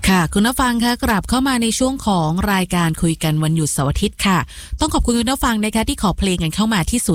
ค่ะคุณผู้ฟังคะกลับเข้ามาในช่วงของรายการคุยกันวันหยุดเสาร์อาทิตย์ค่ะต้องขอบคุณคุณผู้ฟังนะคะที่ขอเพลงกันเข้ามาที่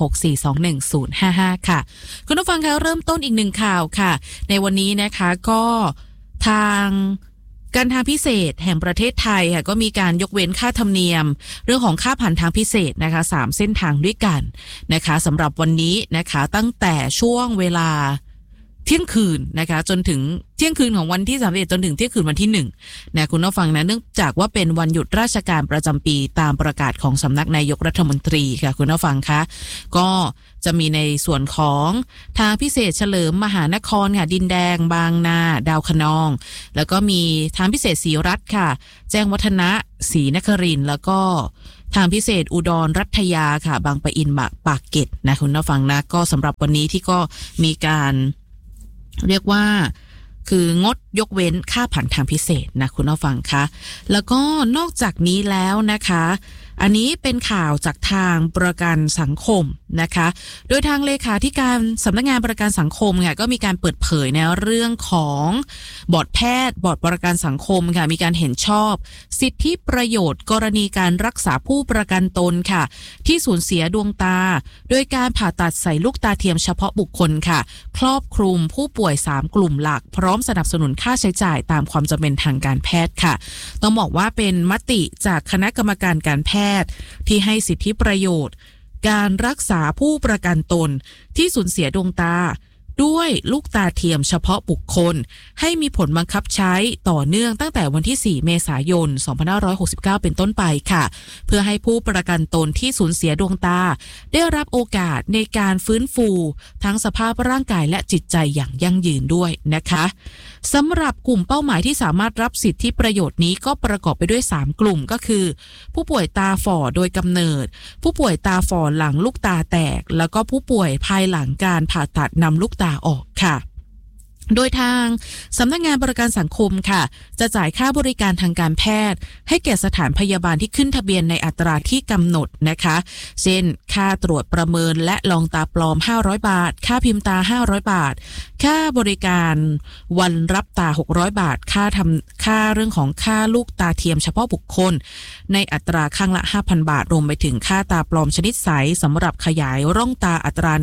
0764211055ค่ะคุณผู้ฟังคะเริ่มต้นอีกหนึ่งข่าวค่ะในวันนี้นะคะก็ทางการทางพิเศษแห่งประเทศไทยค่ะก็มีการยกเว้นค่าธรรมเนียมเรื่องของค่าผ่านทางพิเศษนะคะ3เส้นทางด้วยกันนะคะสำหรับวันนี้นะคะตั้งแต่ช่วงเวลาเที่ยงคืนนะคะจนถึงเที่ยงคืนของวันที่31จนถึงเที่ยงคืนวันที่1นะคุณผู้ฟังนะเนื่องจากว่าเป็นวันหยุดราชการประจำปีตามประกาศของสำนักนายกรัฐมนตรีค่ะคุณผู้ฟังคะก็จะมีในส่วนของทางพิเศษเฉลิมมหานครค่ะดินแดงบางนาดาวคะนองแล้วก็มีทางพิเศษศรีรัตน์ค่ะแจ้งวัฒนะศรีนครินทร์แล้วก็ทางพิเศษอุดรรัตยาค่ะบางปะอินปากเกร็ดนะคุณผู้ฟังนะก็สำหรับวันนี้ที่ก็มีการเรียกว่าคืองดยกเว้นค่าผ่านทางพิเศษนะคุณผู้ฟังคะแล้วก็นอกจากนี้แล้วนะคะอันนี้เป็นข่าวจากทางประกันสังคมนะคะโดยทางเลขาธิการสำนักงานประกันสังคมค่ะก็มีการเปิดเผยในเรื่องของบอร์ดแพทย์บอร์ดประกันสังคมค่ะมีการเห็นชอบสิทธิประโยชน์กรณีการรักษาผู้ประกันตนค่ะที่สูญเสียดวงตาโดยการผ่าตัดใส่ลูกตาเทียมเฉพาะบุคคลค่ะครอบคลุมผู้ป่วย3กลุ่มหลักพร้อมสนับสนุนค่าใช้จ่ายตามความจำเป็นทางการแพทย์ค่ะต้องบอกว่าเป็นมติจากคณะกรรมการการแพทย์ที่ให้สิทธิประโยชน์การรักษาผู้ประกันตนที่สูญเสียดวงตาด้วยลูกตาเทียมเฉพาะบุคคลให้มีผลบังคับใช้ต่อเนื่องตั้งแต่วันที่4เมษายน2569เป็นต้นไปค่ะเพื่อให้ผู้ประกันตนที่สูญเสียดวงตาได้รับโอกาสในการฟื้นฟูทั้งสภาพร่างกายและจิตใจอย่างยั่งยืนด้วยนะคะสำหรับกลุ่มเป้าหมายที่สามารถรับสิทธิประโยชน์นี้ก็ประกอบไปด้วย3กลุ่มก็คือผู้ป่วยตาฝ่อโดยกำเนิดผู้ป่วยตาฝ่อหลังลูกตาแตกแล้วก็ผู้ป่วยภายหลังการผ่าตัดนำลูกตาออกค่ะโดยทางสำนักงานประกันสังคมค่ะจะจ่ายค่าบริการทางการแพทย์ให้แก่สถานพยาบาลที่ขึ้นทะเบียนในอัตราที่กำหนดนะคะเช่นค่าตรวจประเมินและลองตาปลอม500บาทค่าพิมพ์ตา500บาทค่าบริการวันรับตา600บาทค่าเรื่องของค่าลูกตาเทียมเฉพาะบุคคลในอัตราข้างละ 5,000 บาทรวมไปถึงค่าตาปลอมชนิดใสสำหรับขยายร่องตาอัตรา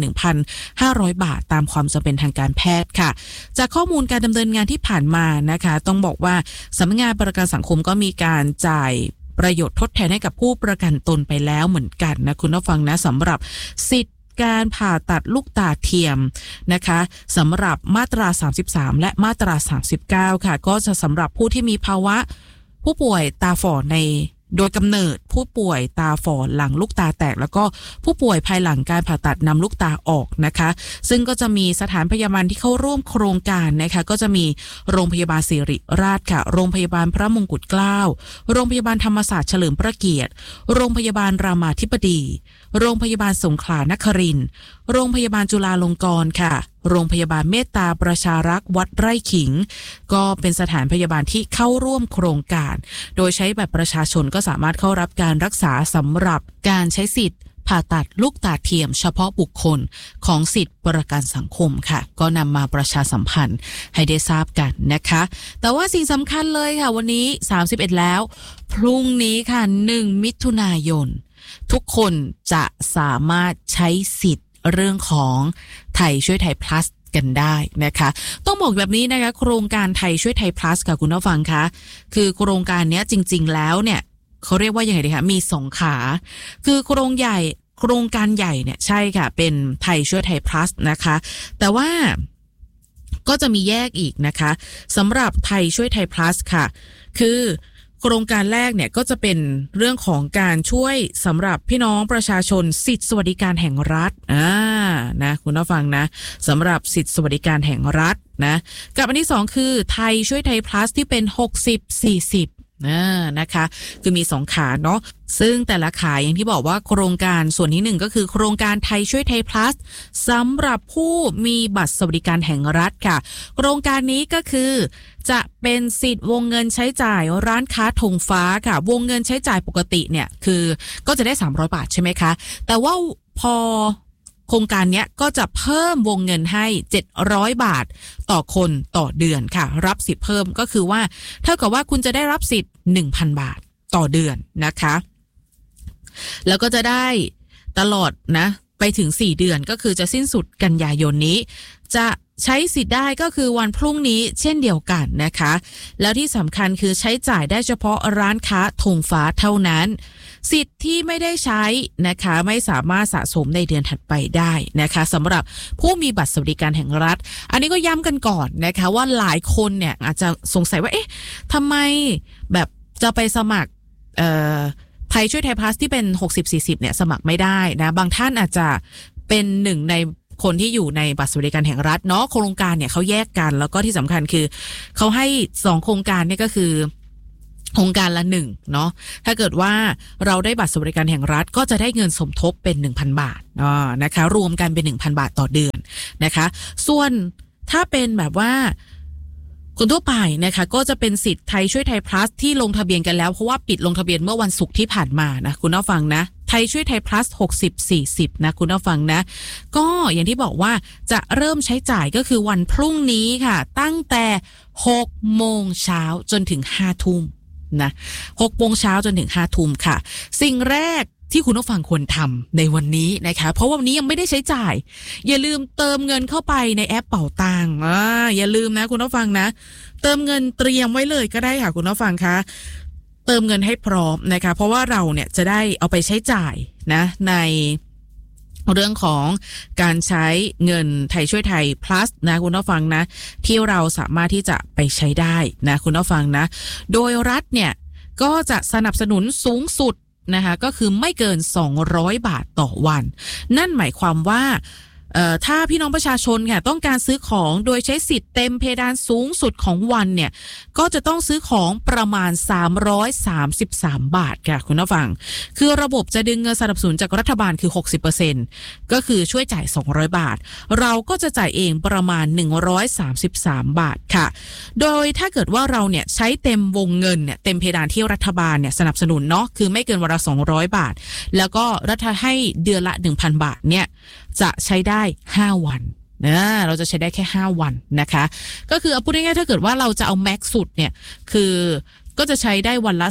1,500 บาทตามความจำเป็นทางการแพทย์ค่ะจากข้อมูลการดำเนินงานที่ผ่านมานะคะต้องบอกว่าสำนักงานประกันสังคมก็มีการจ่ายประโยชน์ทดแทนให้กับผู้ประกันตนไปแล้วเหมือนกันนะคุณผู้ฟังนะสำหรับสิทธิการผ่าตัดลูกตาเทียมนะคะสำหรับมาตรา33และมาตรา39ค่ะก็จะสำหรับผู้ที่มีภาวะผู้ป่วยตาฝ่อในโดยกำเนิดผู้ป่วยตาฝ่อหลังลูกตาแตกแล้วก็ผู้ป่วยภายหลังการผ่าตัดนำลูกตาออกนะคะซึ่งก็จะมีสถานพยาบาลที่เข้าร่วมโครงการนะคะก็จะมีโรงพยาบาลศิริราชค่ะโรงพยาบาลพระมงกุฎเกล้าโรงพยาบาลธรรมศาสตร์เฉลิมพระเกียรติโรงพยาบาลรามาธิบดีโรงพยาบาลสงขลานครินทร์โรงพยาบาลจุฬาลงกรณ์ค่ะโรงพยาบาลเมตตาประชารักษ์วัดไร่ขิงก็เป็นสถานพยาบาลที่เข้าร่วมโครงการโดยใช้บัตรประชาชนก็สามารถเข้ารับการรักษาสำหรับการใช้สิทธิ์ผ่าตัดลูกตาเทียมเฉพาะบุคคลของสิทธิประกันสังคมค่ะก็นำมาประชาสัมพันธ์ให้ได้ทราบกันนะคะแต่ว่าสิ่งสำคัญเลยค่ะวันนี้31แล้วพรุ่งนี้ค่ะ1มิถุนายนทุกคนจะสามารถใช้สิทธิ์เรื่องของไทยช่วยไทย plus กันได้นะคะต้องบอกแบบนี้นะคะโครงการไทยช่วยไทย plus ค่ะคุณผู้ฟังคะคือโครงการนี้จริงๆแล้วเนี่ยเขาเรียกว่ายังไงดีคะมี2ขาคือโครงการใหญ่เนี่ยใช่ค่ะเป็นไทยช่วยไทย plus นะคะแต่ว่าก็จะมีแยกอีกนะคะสำหรับไทยช่วยไทย plus ค่ะคือโครงการแรกเนี่ยก็จะเป็นเรื่องของการช่วยสำหรับพี่น้องประชาชนสิทธิสวัสดิการแห่งรัฐนะคุณผู้ฟังนะสำหรับสิทธิสวัสดิการแห่งรัฐนะกับอันที่2คือไทยช่วยไทย plus ที่เป็น60-40นะคะคือมี2ขาเนาะซึ่งแต่ละขาอย่างที่บอกว่าโครงการส่วนที่1ก็คือโครงการไทยช่วยไทย plus สำหรับผู้มีบัตรสวัสดิการแห่งรัฐค่ะโครงการนี้ก็คือจะเป็นสิทธิ์วงเงินใช้จ่ายร้านค้าธงฟ้าค่ะวงเงินใช้จ่ายปกติเนี่ยคือก็จะได้300 บาทใช่ไหมคะแต่ว่าพอครงการนี้ก็จะเพิ่มวงเงินให้700 บาทต่อคนต่อเดือนค่ะรับสิทธิ์เพิ่มก็คือว่าเท่ากับว่าคุณจะได้รับสิทธิ์ 1,000 บาทต่อเดือนนะคะแล้วก็จะได้ตลอดนะไปถึง4เดือนก็คือจะสิ้นสุดกันยายนนี้จะใช้สิทธิ์ได้ก็คือวันพรุ่งนี้เช่นเดียวกันนะคะแล้วที่สำคัญคือใช้จ่ายได้เฉพาะร้านค้าธงฟ้าเท่านั้นสิทธิ์ที่ไม่ได้ใช้นะคะไม่สามารถสะสมในเดือนถัดไปได้นะคะสำหรับผู้มีบัตรสวัสดิการแห่งรัฐอันนี้ก็ย้ำกันก่อนนะคะว่าหลายคนเนี่ยอาจจะสงสัยว่าเอ๊ะทำไมแบบจะไปสมัครไทยช่วยไทยพลัสที่เป็น 60-40 เนี่ยสมัครไม่ได้นะบางท่านอาจจะเป็นหนึ่งในคนที่อยู่ในบัตรสวัสดิการแห่งรัฐเนาะโครงการเนี่ยเขาแยกกันแล้วก็ที่สำคัญคือเขาให้2โครงการเนี่ยก็คือโครงการละ1เนาะถ้าเกิดว่าเราได้บัตรสวัสดิการแห่งรัฐก็จะได้เงินสมทบเป็น 1,000 บาทนะคะรวมกันเป็น 1,000 บาทต่อเดือนนะคะส่วนถ้าเป็นแบบว่าคนทั่วไปนะคะก็จะเป็นสิทธิ์ไทยช่วยไทยพลัสที่ลงทะเบียนกันแล้วเพราะว่าปิดลงทะเบียนเมื่อวันศุกร์ที่ผ่านมานะคุณผู้ฟังนะไทยช่วยไทยพลัส60-40นะคุณผู้ฟังนะก็อย่างที่บอกว่าจะเริ่มใช้จ่ายก็คือวันพรุ่งนี้ค่ะตั้งแต่6 โมงเช้าจนถึง5 ทุ่มนะ6 โมงเช้าจนถึง5 ทุ่มค่ะสิ่งแรกที่คุณผู้ฟังควรทำในวันนี้นะคะเพราะว่าวันนี้ยังไม่ได้ใช้จ่ายอย่าลืมเติมเงินเข้าไปในแอปเป๋าตังค์อย่าลืมนะคุณผู้ฟังนะเติมเงินเตรียมไว้เลยก็ได้ค่ะคุณผู้ฟังคะเติมเงินให้พร้อมนะคะเพราะว่าเราเนี่ยจะได้เอาไปใช้จ่ายนะในเรื่องของการใช้เงินไทยช่วยไทย plus นะคุณผู้ฟังนะที่เราสามารถที่จะไปใช้ได้นะคุณผู้ฟังนะโดยรัฐเนี่ยก็จะสนับสนุนสูงสุดนะคะก็คือไม่เกิน200 บาทต่อวันนั่นหมายความว่าถ้าพี่น้องประชาชนค่ะต้องการซื้อของโดยใช้สิทธิ์เต็มเพดานสูงสุดของวันเนี่ยก็จะต้องซื้อของประมาณ333 บาทค่ะคุณผู้ฟังคือระบบจะดึงเงินสนับสนุนจากรัฐบาลคือ 60% ก็คือช่วยจ่าย200 บาทเราก็จะจ่ายเองประมาณ133 บาทค่ะโดยถ้าเกิดว่าเราเนี่ยใช้เต็มวงเงินเนี่ยเต็มเพดานที่รัฐบาลเนี่ยสนับสนุนเนาะคือไม่เกินวันละ200 บาทแล้วก็รัฐให้เดือนละ 1,000 บาทเนี่ยจะใช้ได้5 วันเราจะใช้ได้แค่5 วันนะคะก็คือเอาพูดง่ายๆถ้าเกิดว่าเราจะเอาแม็กซ์สุดเนี่ยคือก็จะใช้ได้วันละ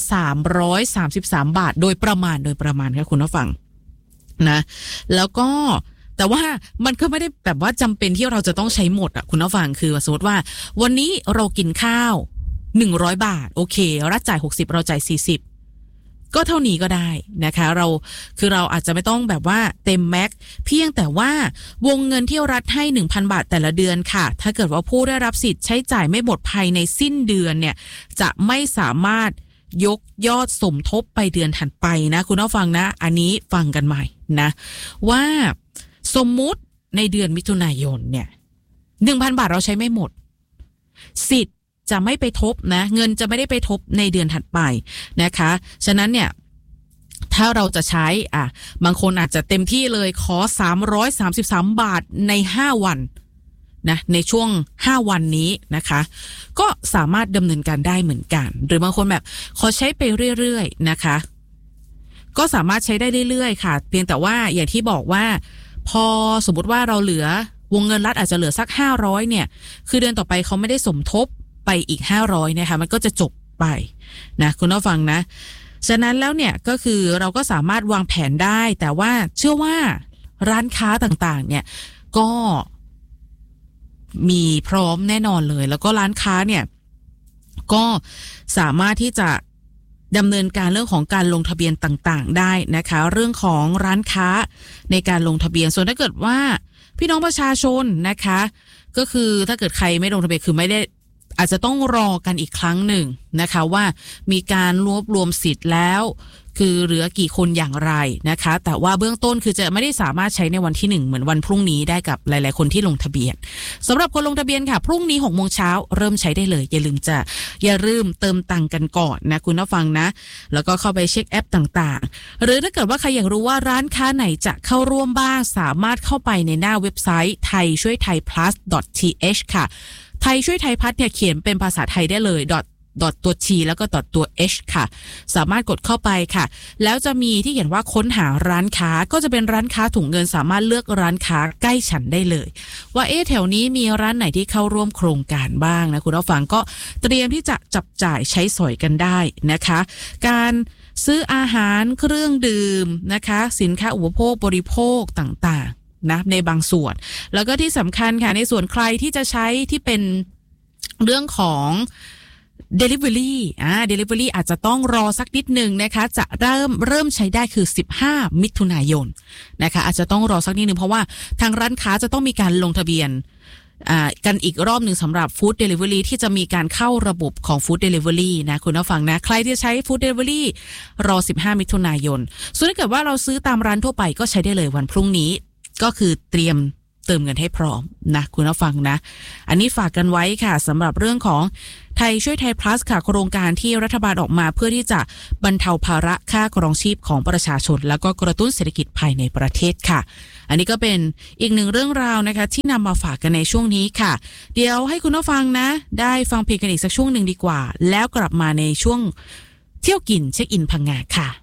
333 บาทโดยประมาณค่ะคุณผู้ฟังนะแล้วก็แต่ว่ามันก็ไม่ได้แบบว่าจำเป็นที่เราจะต้องใช้หมดอ่ะคุณผู้ฟังคือสมมติว่าวันนี้เรากินข้าว100 บาทโอเครัฐจ่าย60เราจ่าย40ก็เท่านี้ก็ได้นะคะเราอาจจะไม่ต้องแบบว่าเต็มแม็กเพียงแต่ว่าวงเงินที่รัฐให้ 1,000 บาทแต่ละเดือนค่ะถ้าเกิดว่าผู้ได้รับสิทธิ์ใช้จ่ายไม่หมดภายในสิ้นเดือนเนี่ยจะไม่สามารถยกยอดสมทบไปเดือนถัดไปนะคุณผู้ฟังนะอันนี้ฟังกันใหม่นะว่าสมมุติในเดือนมิถุนายนเนี่ย 1,000 บาทเราใช้ไม่หมดสิทธิ์จะไม่ไปทบนะเงินจะไม่ได้ไปทบในเดือนถัดไปนะคะฉะนั้นเนี่ยถ้าเราจะใช้บางคนอาจจะเต็มที่เลยขอ333 บาทใน5 วันนะในช่วง5 วันนี้นะคะก็สามารถดำเนินการได้เหมือนกันหรือบางคนแบบขอใช้ไปเรื่อยๆนะคะก็สามารถใช้ได้เรื่อยๆค่ะเพียงแต่ว่าอย่างที่บอกว่าพอสมมติว่าเราเหลือวงเงินรัฐอาจจะเหลือสัก500เนี่ยคือเดือนต่อไปเขาไม่ได้สมทบไปอีก500นะคะมันก็จะจบไปนะคุณผู้ฟังนะฉะนั้นแล้วเนี่ยก็คือเราก็สามารถวางแผนได้แต่ว่าเชื่อว่าร้านค้าต่างๆเนี่ยก็มีพร้อมแน่นอนเลยแล้วก็ร้านค้าเนี่ยก็สามารถที่จะดำเนินการเรื่องของการลงทะเบียนต่างๆได้นะคะเรื่องของร้านค้าในการลงทะเบียนส่วนถ้าเกิดว่าพี่น้องประชาชนนะคะก็คือถ้าเกิดใครไม่ลงทะเบียนคือไม่ได้อาจจะต้องรอกันอีกครั้งหนึ่งนะคะว่ามีการรวบรวมสิทธิ์แล้วคือเหลือกี่คนอย่างไรนะคะแต่ว่าเบื้องต้นคือจะไม่ได้สามารถใช้ในวันที่1เหมือนวันพรุ่งนี้ได้กับหลายๆคนที่ลงทะเบียนสำหรับคนลงทะเบียนค่ะพรุ่งนี้6 โมงเช้าเริ่มใช้ได้เลยอย่าลืมเติมตังค์กันก่อนนะคุณผู้ฟังนะแล้วก็เข้าไปเช็คแอปต่างๆหรือถ้าเกิดว่าใครอยากรู้ว่าร้านค้าไหนจะเข้าร่วมบ้างสามารถเข้าไปในหน้าเว็บไซต์ไทยช่วยไทย plus.th ค่ะไทยช่วยไทยพัฒน์เนี่ยเขียนเป็นภาษาไทยได้เลยตัว T แล้วก็ตัว H ค่ะสามารถกดเข้าไปค่ะแล้วจะมีที่เขียนว่าค้นหาร้านค้าก็จะเป็นร้านค้าถุงเงินสามารถเลือกร้านค้าใกล้ฉันได้เลยว่าแถวนี้มีร้านไหนที่เข้าร่วมโครงการบ้างนะคุณผู้ฟังก็เตรียมที่จะจับจ่ายใช้สอยกันได้นะคะการซื้ออาหารเครื่องดื่มนะคะสินค้าอุปโภคบริโภคต่างๆนะในบางส่วนแล้วก็ที่สำคัญค่ะในส่วนใครที่จะใช้ที่เป็นเรื่องของ Deliveryอาจจะต้องรอสักนิดนึงนะคะจะเริ่มใช้ได้คือ15มิถุนายนนะคะอาจจะต้องรอสักนิดนึงเพราะว่าทางร้านค้าจะต้องมีการลงทะเบียนกันอีกรอบหนึ่งสำหรับ Food Delivery ที่จะมีการเข้าระบบของ Food Delivery นะคุณผู้ฟังนะใครที่ใช้ Food Delivery รอ15มิถุนายนส่วนถ้าเกิดว่าเราซื้อตามร้านทั่วไปก็ใช้ได้เลยวันพรุ่งนี้ก็คือเตรียมเติมเงินให้พร้อมนะคุณผู้ฟังนะอันนี้ฝากกันไว้ค่ะสำหรับเรื่องของไทยช่วยไทย plus ค่ะโครงการที่รัฐบาลออกมาเพื่อที่จะบรรเทาภาระค่าครองชีพของประชาชนแล้วก็กระตุ้นเศรษฐกิจภายในประเทศค่ะอันนี้ก็เป็นอีกหนึ่งเรื่องราวนะคะที่นำมาฝากกันในช่วงนี้ค่ะเดี๋ยวให้คุณผู้ฟังนะได้ฟังเพลงกันอีกสักช่วงหนึ่งดีกว่าแล้วกลับมาในช่วงเที่ยวกินเช็คอินพังงาค่ะ